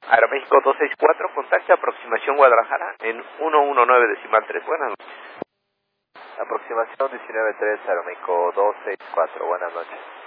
Aeroméxico 264, contacta aproximación Guadalajara en 119.3. Buenas noches. Aproximación 19.3, Aeroméxico 264, buenas noches.